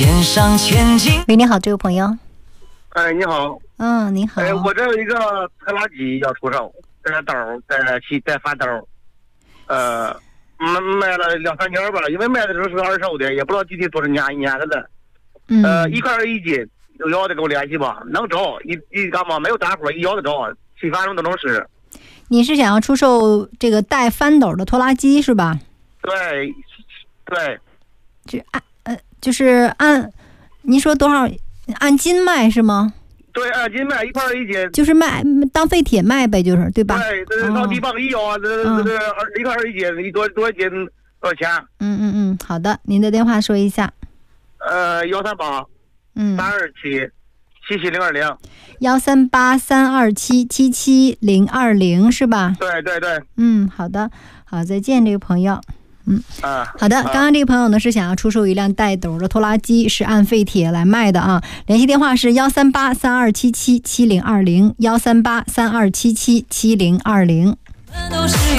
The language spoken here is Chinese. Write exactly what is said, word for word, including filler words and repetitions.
肩上前进。 喂，你好，这位朋友。 哎，你好。 嗯，你好。 哎，我这有一个拖拉机要出售，在兜在起在翻兜，呃，卖卖了两三年吧，因为卖的时候是二手的，也不知道具体多少年年的了。 嗯。 呃，一块二一斤，有要的跟我联系吧，能找一一干嘛没有大伙一要的找，七八种都能使。 你是想要出售这个带翻斗的拖拉机是吧？ 对，对。 就按呃，就是按，您说多少？按斤卖是吗？ 对，按斤卖，一块二一斤， 就是卖当废铁卖呗，就是对吧？ 对，这到地方一要啊，这这这二一块二一斤，一多多少斤多少钱？ 嗯嗯嗯，好的，您的电话说一下。 呃，幺三八， 嗯， 三二七，七七零二零。 幺三八三二七七七零二零是吧？ 对对对。 嗯，好的，好，再见，这个朋友。嗯， 啊， 好的，刚刚这个朋友呢是想要出售一辆带斗的拖拉机，是按废铁来卖的啊。联系电话是幺三八三二七七七零二零，幺三八三二七七七零二零。